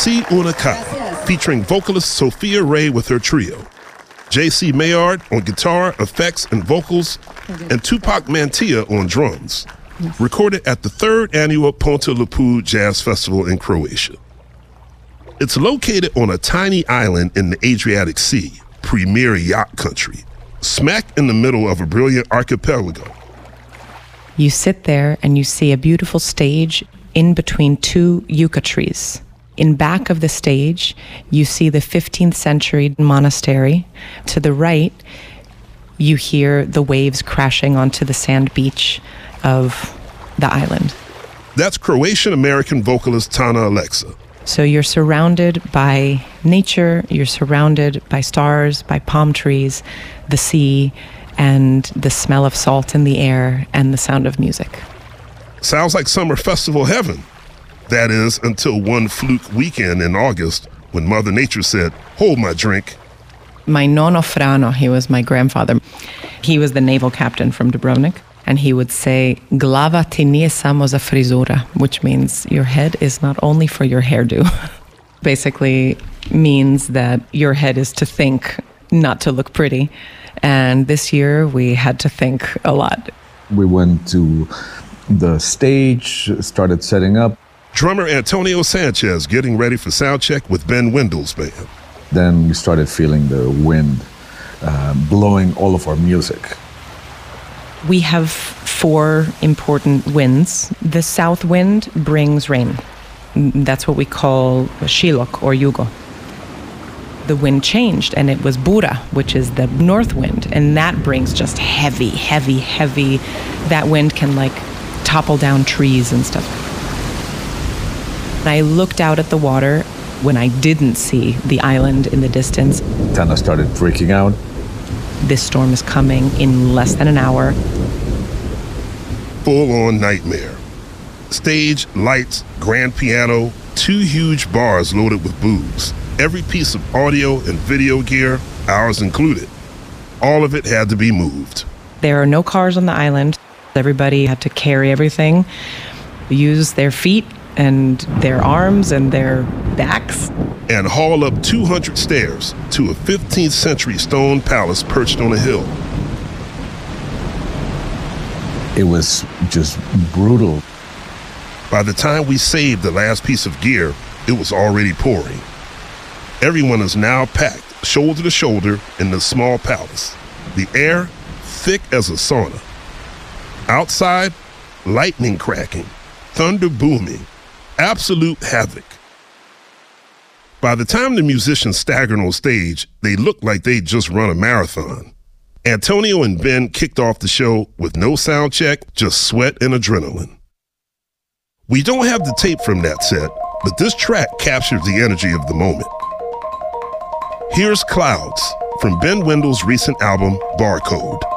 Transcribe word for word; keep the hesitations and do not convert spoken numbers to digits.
Si Una Ka, featuring vocalist Sophia Ray with her trio, J C Maillard on guitar, effects, and vocals, and Tupac Mantilla on drums. Recorded at the third annual Ponte Lupu Jazz Festival in Croatia. It's located on a tiny island in the Adriatic Sea, premier yacht country, smack in the middle of a brilliant archipelago. You sit there and you see a beautiful stage in between two yucca trees. In back of the stage, you see the fifteenth century monastery. To the right, you hear the waves crashing onto the sand beach of the island. That's Croatian-American vocalist Tana Alexa. So you're surrounded by nature, you're surrounded by stars, by palm trees, the sea, and the smell of salt in the air and the sound of music. Sounds like summer festival heaven. That is, until one fluke weekend in August when Mother Nature said, "Hold my drink." My nono Frano, he was my grandfather. He was the naval captain from Dubrovnik, and he would say, "Glava ti nije samo za frizura," which means your head is not only for your hairdo. Basically means that your head is to think, not to look pretty. And this year we had to think a lot. We went to the stage, started setting up. Drummer Antonio Sanchez getting ready for sound check with Ben Wendell's band. Then we started feeling the wind uh, blowing all of our music. We have four important winds. The south wind brings rain. That's what we call shilok or yugo. The wind changed and it was bura, which is the north wind, and that brings just heavy, heavy, heavy. That wind can like topple down trees and stuff. I looked out at the water when I didn't see the island in the distance. Tana started freaking out. This storm is coming in less than an hour. Full-on nightmare. Stage, lights, grand piano, two huge bars loaded with booze. Every piece of audio and video gear, ours included. All of it had to be moved. There are no cars on the island. Everybody had to carry everything, use their feet and their arms and their backs. And haul up two hundred stairs to a fifteenth century stone palace perched on a hill. It was just brutal. By the time we saved the last piece of gear, it was already pouring. Everyone is now packed, shoulder to shoulder, in the small palace. The air, thick as a sauna. Outside, lightning cracking, thunder booming, absolute havoc. By the time the musicians staggered on stage, they looked like they'd just run a marathon. Antonio and Ben kicked off the show with no sound check, just sweat and adrenaline. We don't have the tape from that set, but this track captures the energy of the moment. Here's Clouds from Ben Wendell's recent album, Barcode.